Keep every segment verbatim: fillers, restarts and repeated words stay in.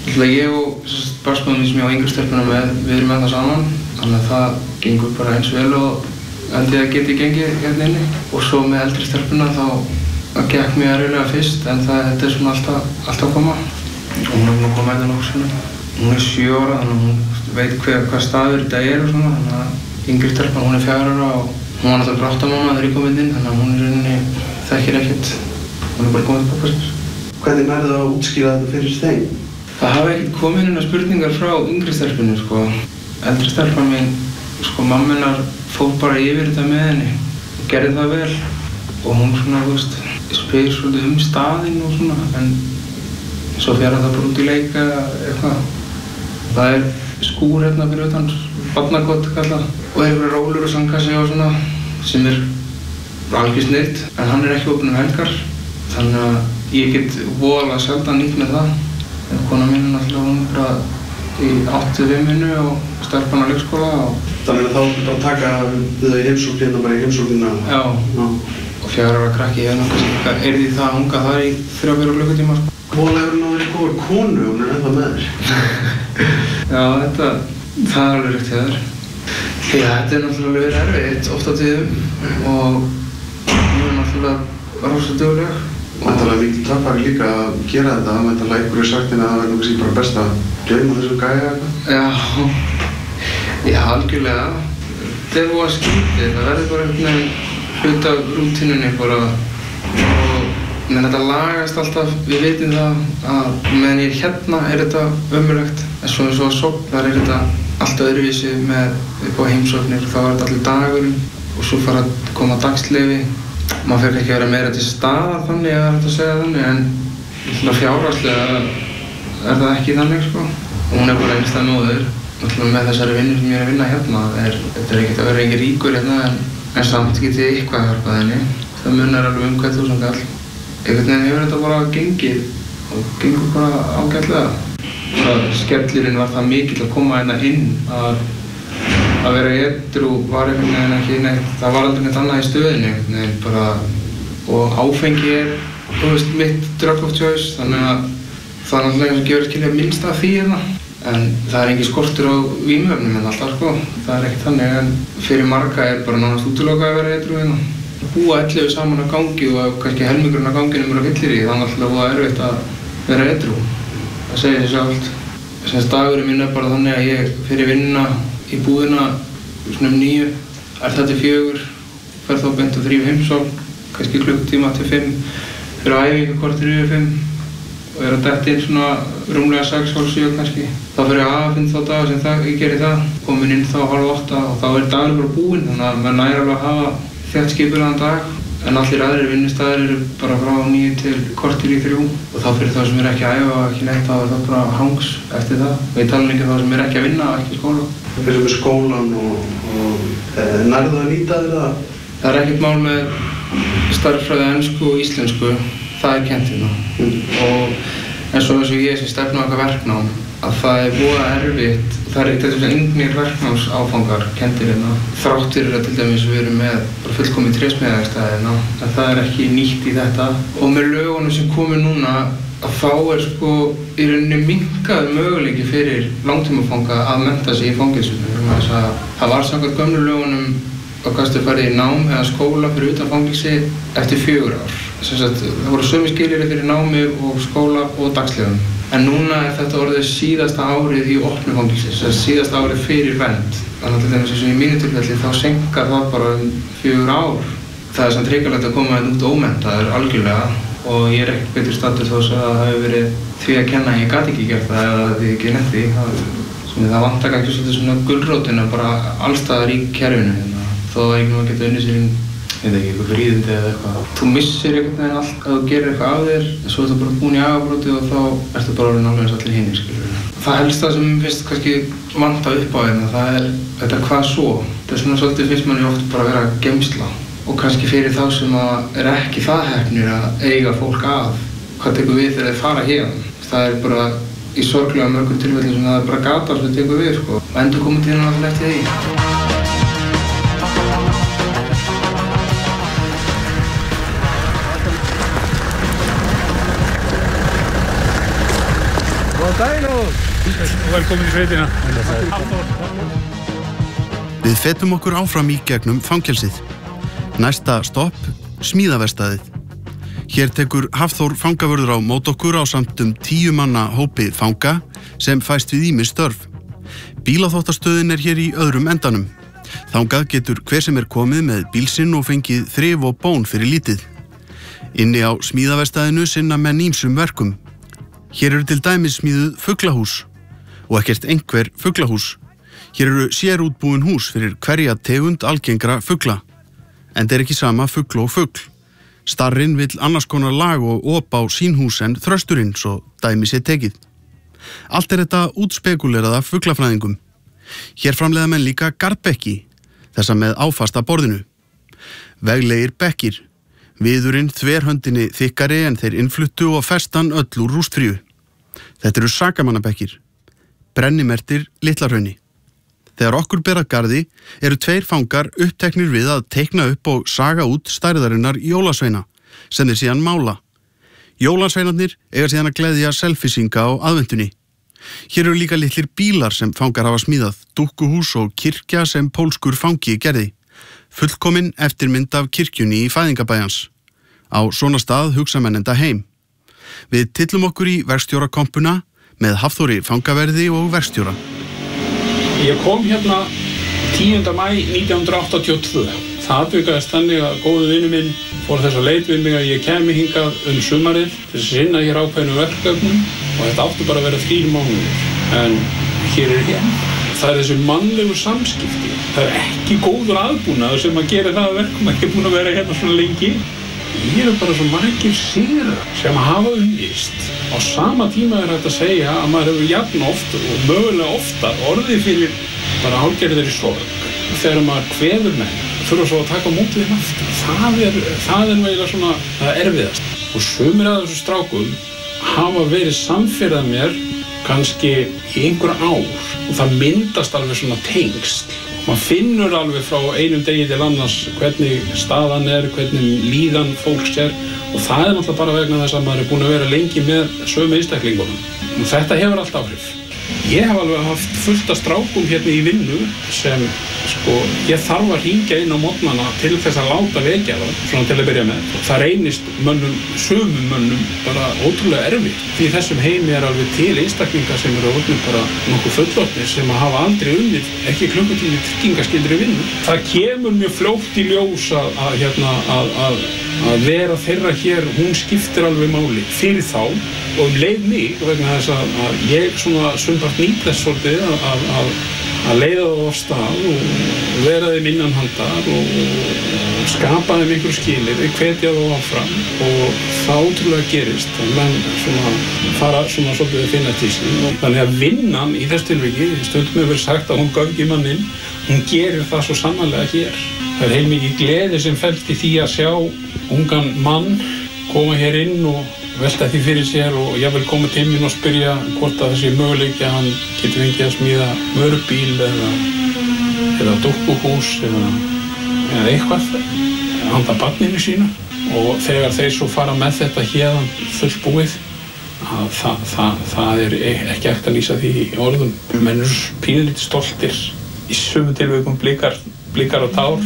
Alltaf ég og barsmaðurinn sem ég á yngri stelpuna með, við erum með það saman. Þannig að það gengur bara eins vel og held ég að geti gengið hérna inni. Og svo með eldri stelpuna þá það gekk mjög erfiðlega fyrst, en það þetta er svona alltaf, alltaf að koma. Og hún er búin að koma hérna nokkuð svona. Hún er sjö ára, þannig að hún veit hver, hvað staður þetta er og svona. Þannig að yngri stelpan, hún er fjögurra ára og hún var náttúrulega átta mánaða þegar ég kom inn, þannig að hún er rauninni þekkir ekkert. Hún er bara komið til pabba síns. Hvernig nærðu að útskýra þetta fyrir þeim? Það hafa ekkert komið inn spurningar frá yngri stelpunni, sko. Eldri stelpan mín, sko, mamma hennar fór bara yfir þetta með henni og gerði það vel. Og hún svona, þú veist, spyr svolítið um staðinn og svona, en svo fer það bara út í leika eða eitthvað. Það er skúr hérna fyrir utan, barnakot kallað, og það er einhverja rólur og sandkassi og svona, sem er algjör snilld, en hann er ekki opinn um helgar, þannig að ég get voðalega sjaldan nýtt með það. En kona mín er náttúrulega hún bara í átt við vinnu og stelpan á leikskóla og... Þannig að þá ertu að taka þau í heimsóknina, bara í heimsóknina? Já. Já. Og fjögurra ára krakki, ég hef náttúrulega yrði í það að unga þar í þrjá fjóra klukkutíma. Voðalega hefur hún verið góður konu, hún er ennþá með þér. Já, þetta, það er alveg rétt hjá þér. Já, þetta er náttúrulega verið erfitt oft á tíðum og hún er náttúrulega rosa dugleg. Væntanlega mikil töffari líka að gera þetta, væntanlega einhverju sagt henni að það verður kannski bara best að gleyma þessu gæja eitthvað. Já, já, algjörlega. Þetta er búið að skrítið, það verður bara einhvern veginn hlut af rútínunni bara og menn þetta lagast alltaf, við veitum það að meðan ég er hérna er þetta ömurlegt, en svo eins og að sofna þar er þetta allt öðruvísi með upp á heimsóknir og þá er þetta allir dagurinn og svo fara að koma dagsleyfi. Maður fer ekki að vera meira til staðar þannig ef það er hægt að segja þannig, en fjárhagslega er það ekki þannig, sko. Hún er bara einstæð móðir, með þessari vinnu sem ég er að vinna hérna. Er, þetta er ekkert að vera engin ríkur hérna, en, en samt get ég eitthvað að hjálpa henni. Það munar alveg um hvert þúsund kall. Einhvern veginn hefur þetta bara gengið og gengur bara ágætlega. Skellurinn var það mikill að koma hérna inn að að vera edrú var einhvern veginn ekki neitt, það var aldrei neitt annað í stöðinni einhvern veginn bara og áfengi er, þú veist, mitt drug of choice, þannig að það er náttúrulega sem gefur skilja minnst af því hérna. En það er engin skortur á vímuefnum hérna alltaf, sko, það er ekkert þannig, en fyrir marga er bara nánast útilokað að vera edrú hérna. Búa ellefu saman á gangi og kannski helmingurinn á ganginum eru að fyllir í, þannig að það er erfitt að vera edrú. Það segir sig sjálft. Þess dagurinn minn er bara þannig að ég fer í vinnuna í búðina svona um níu, er það til fjögur, fer þá beint og þrýf heimsókn, kannski klukkutíma til fimm, fyrir að æfingu korter yfir fimm og er að detta inn svona rúmlega sex, hálf sjö kannski. Þá fer ég að finna þá daga sem það, ég geri það, komin inn þá hálf átta og þá er dagurinn bara búinn, þannig að maður næri alveg að hafa þétt skipulagðan dag. En allir aðrir vinnustæðir eru bara frá níu til korter í þrjú og þá fyrir þá sem er ekki að æfa og ekki neitt, þá er það bara hangs eftir það. Og ég tala líka um þá sem er ekki að vinna og ekki í skóla. Fyrir með skólan og, og e, nærðu að nýta þér það? Það er ekkert mál með stærðfræði ensku og íslensku, það er kennt hérna. Mm. Og eins og eins og ég sem stefna okkar verknám, að það er voða erfitt, það er eitthvað sem engnir verknámsáfangar kenndir hérna. Þrátt fyrir að til dæmis við erum með bara fullkomið trésmíðaverkstæði hérna, en það er ekki nýtt í þetta. Og með lögunum sem komu núna, að þá er sko í rauninni minnkaður möguleiki fyrir langtímafanga að mennta sig í fangelsinu. Það var samkvæmt gömlu lögunum að gastu farið í nám eða skóla fyrir utan fangelsi eftir fjögur ár. Sagt, það voru sömu skilyrði fyrir námi og skóla og dagsleyfum. En núna er þetta orðið síðasta árið í opnu fangelsi, síðasta árið fyrir vernd. Þannig að þess að í mínu tilfelli þá senkar það bara um fjögur ár. Það er samt hrikalegt að koma út ómenntaður algjörlega og ég er ekkert betur staddur þó að það hefur verið því að kenna að ég gat ekki gert það eða því ekki netti. Það, það vantar kannski svolítið svona gulrótina bara allstaðar í kerfinu hérna. Þó að ég nú að geta unnið sér inn, ég veit ekki, eitthvað fríðindi eða eitthvað. Þú missir einhvern veginn allt að þú gerir eitthvað af þér, en svo ertu bara búin í agabróti og þá ertu bara orðinn alveg eins allir hinir, skilur. Það helsta sem mér finnst kannski vanta upp á hérna, það er þetta hvað svo. Það er svona svolítið finnst manni oft bara að vera að geymsla. Og kannski fyrir þá sem að er ekki það heppnir að eiga fólk að, hvað tekur við þegar þeir fara hérna. Það er bara í sorglega mörgum tilfellum sem það er bara gata sem tekur við, sko. Og endur komið til hérna alltaf eftir því. og velkomin í sveitina. Við fetum okkur áfram í gegnum fangelsið. Næsta stopp, smíðaverstaðið. Hér tekur Hafþór fangavörður á mót okkur á samt um tíu manna hópi fanga sem fæst við ýmis störf. Bílaþvottastöðin er hér í öðrum endanum. Þangað getur hver sem er komið með bílsinn og fengið þrif og bón fyrir lítið. Inni á smíðaverstaðinu sinna menn ýmsum verkum. Hér eru til dæmis smíðuð fuglahús og ekkert einhver fuglahús. Hér eru sérútbúin hús fyrir hverja tegund algengra fugla. En það er ekki sama fugl og fugl. Starrinn vill annars konar lag og op á sín hús en þrösturinn, svo dæmi sé tekið. Allt er þetta útspekuleraða fuglafræðingum. Hér framleiða menn líka garðbekki, þessa með áfasta borðinu. Veglegir bekkir. Viðurinn þverhöndinni þykkari en þeir innfluttu og festan öll úr rústfríu. Þetta eru sakamannabekkir. Brennimertir Litla-Hrauni. Þegar okkur ber að garði eru tveir fangar uppteknir við að teikna upp og saga út stærðarinnar jólasveina sem þeir síðan mála. Jólasveinarnir eiga síðan að gleðja selfisinga á aðventunni. Hér eru líka litlir bílar sem fangar hafa smíðað, dúkkuhús og kirkja sem pólskur fangi gerði. Fullkomin eftirmynd af kirkjunni í fæðingabæjans. Á svona stað hugsa menn enda heim. Við tillum okkur í verkstjórakompuna með Hafþóri fangaverði og verkstjóra. Ég kom hérna tíunda maí nítján hundruð áttatíu og tvö. Það atvikaðist þannig að góðu vinur minn fór þess að leit við mig að ég kæmi hingað um sumarið til að sinna hér ákveðnum verkefnum og þetta áttu bara að vera þrír mánuðir. En hér er hér. Það er þessi mannlegu samskipti. Það er ekki góður aðbúnaður sem að gera það að verkum að ég er búin að vera hérna svona lengi. Ég er bara svo margir sigrar sem hafa unnist. Á sama tíma er hægt að segja að maður hefur jafn oft og mögulega oftar orðið fyrir bara hálfgerðir í sorg. Þegar maður kveður menn, þurfa svo að taka mótið þeim aftur. Það er, það er eiginlega svona það erfiðast. Og sumir af þessu strákum hafa verið samferða mér kannski í einhver ár og það myndast alveg svona tengsl. Man finnur alveg frá einum degi til annars hvernig staðan er, hvernig líðan fólks er og það er náttúrulega bara vegna þess að maður er búin að vera lengi með sömu einstaklingunum. Og þetta hefur allt áhrif. Ég hef alveg haft fullt af strákum hérna í vinnu sem, sko, ég þarf að hringja inn á morgnana til þess að láta vekja það, svona til að byrja með. Það reynist mönnum, sömum mönnum, bara ótrúlega erfitt. Því þessum heimi er alveg til einstaklingar sem eru orðnir bara nokkuð fullorðnir sem að hafa aldrei unnið, ekki klukkutími tryggingaskyldri vinnu. Það kemur mjög fljótt í ljós að, að, hérna, að, að, að vera þeirra hér, hún skiptir alveg máli fyrir þá og um leið mig vegna þess að, að ég svona sumpart nýt þess svolítið að, að, að, að leiða það á stað og vera þeim innan handar og, og skapa þeim einhver skilir, hvetja þá áfram og það ótrúlega gerist að menn svona fara svona svolítið að finna til sín. Þannig að vinnan í þess tilviki, stundum hefur verið sagt að hún göfgi manninn, hún gerir það svo sannarlega hér. Það er heilmikið gleði sem felst í því að sjá ungan mann koma hér inn og velta því fyrir sér og jafnvel koma til mín og spyrja hvort að þessi möguleiki að hann getur fengið að smíða vörubíl eða, eða dúkkuhús eða, eða eitthvað handa barninu sínu og þegar þeir svo fara með þetta héðan fullbúið að það, það, það er ekki hægt að lýsa því í orðum. Menn eru pínulítið stoltir í sömu tilvikum blikar, blikar og tár.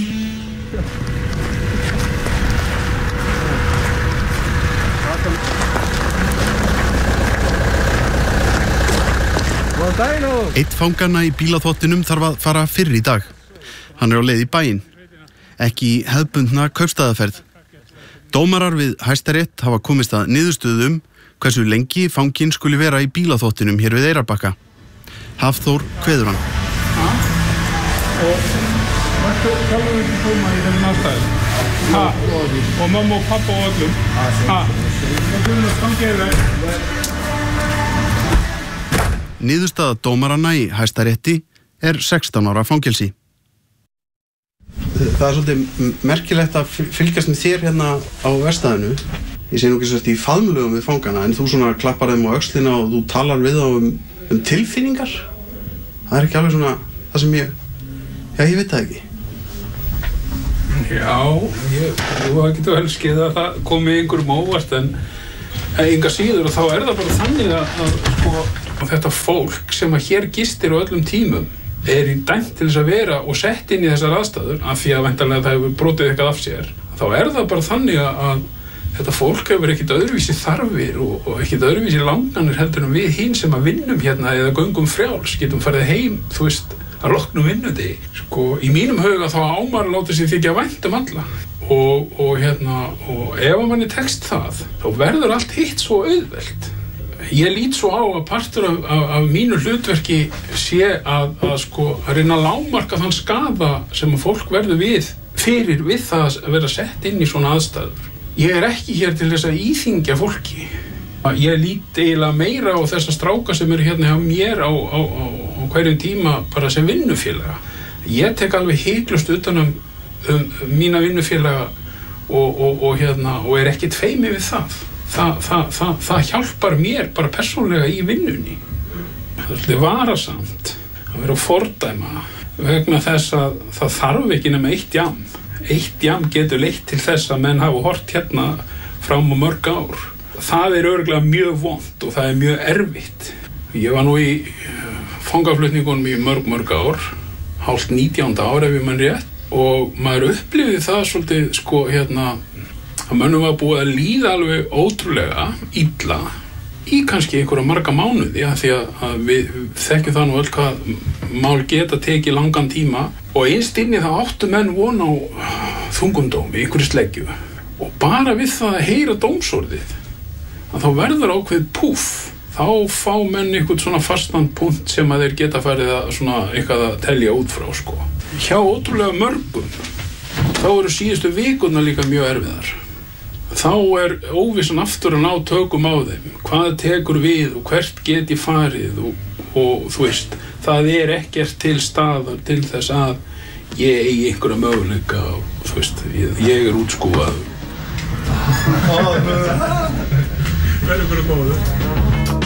Eitt fanganna í bílaþvottinum þarf að fara fyrr í dag. Hann er á leið í bæinn. Ekki í hefðbundna kaupstaðaferð. Dómarar við Hæstarétt hafa komist að niðurstöðum hversu lengi fanginn skuli vera í bílaþvottinum hér við Eyrarbakka. Hafþór kveður hann. Ha? Og varstu sjálfur ekki koma í þessum aðstæðum? Ha? Og mamma og pappa og öllum? Ha? Það fyrir að fangið þér. Niðurstaða dómaranna í Hæstarétti er sextán ára fangelsi. Það er svolítið merkilegt að fylgjast með þér hérna á verkstæðinu. Ég sé nú ekki svolítið í faðmlögum við fangana, en þú svona klappar þeim á öxlina og þú talar við þá um, um tilfinningar. Það er ekki alveg svona það sem ég, já ég veit það ekki. Já, ég, þú getur vel skeið að það komi einhverjum óvart en enga síður og þá er það bara þannig að, að sko, Og þetta fólk sem að hér gistir á öllum tímum er í dæmt til þess að vera og sett inn í þessar aðstæður af því að væntanlega það hefur brotið eitthvað af sér. Þá er það bara þannig að þetta fólk hefur ekkert öðruvísi þarfir og, og ekkert öðruvísi langanir heldur en við hinn sem að vinnum hérna eða göngum frjáls, getum farið heim, þú veist, að loknum vinnudegi. Sko, í mínum huga þá ámar að láta sig þykja vænt um alla. Og, og hérna, og ef manni tekst það, þá verður allt hitt svo auðvelt. Ég lít svo á að partur af, af, af mínu hlutverki sé að, að sko, að reyna að lágmarka þann skaða sem að fólk verður við fyrir við það að vera sett inn í svona aðstæður. Ég er ekki hér til þess að íþyngja fólki. Ég lít eiginlega meira á þessa stráka sem eru hérna hjá mér á, á, á, á hverjum tíma bara sem vinnufélaga. Ég tek alveg hiklaust utan um um mína vinnufélaga og, og, og, hérna, og er ekkert feimið við það. Þa, það, það. Það hjálpar mér bara persónlega í vinnunni. Það er varasamt að vera að fordæma vegna þess að það þarf ekki nema eitt jam. Eitt jam getur leitt til þess að menn hafa hort hérna fram á mörg ár. Það er örugglega mjög vont og það er mjög erfitt. Ég var nú í fangaflutningunum í mörg mörg ár, hálft nítjánda ár ef ég man rétt. Og maður upplifði það svolítið sko hérna að mönnum var búið að líða alveg ótrúlega illa í kannski einhverja marga mánuði ja, því að, að við þekkjum það nú öll hvað mál geta tekið langan tíma og einst inni það áttu menn von á þungumdómi, einhverju sleggju og bara við það að heyra dómsorðið að þá verður ákveð púff þá fá menn einhvern svona fastan punkt sem að þeir geta farið að svona eitthvað að telja út frá sko. Hjá ótrúlega mörgum þá eru síðustu vikurnar líka mjög erfiðar. Þá er óvissan aftur að ná tökum á þeim. Hvað tekur við og hvert geti farið og, og þú veist, það er ekkert til staðar til þess að ég eigi einhverja möguleika og þú veist, ég, ég er útskúfaður. Verður ykkur að góðu.